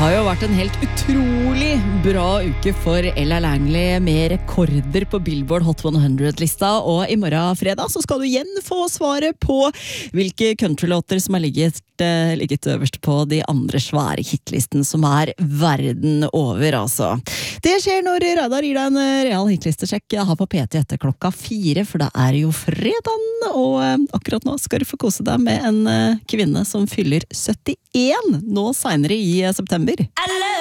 har jo vært en helt utrolig bra uke for Ella Langley med rekorder på Billboard Hot 100-lista, og i morgen fredag så skal du igjen få svaret på hvilke countrylåter som har ligget øverst på de andre svære hitlisten som er verden over, altså. Det skjer når Radar gir deg en real hitlistesjekk her på PT etter 4, for da er jo fredagen, og akkurat nå skal du få kose deg med en kvinne som fyller 71 nå senere i september.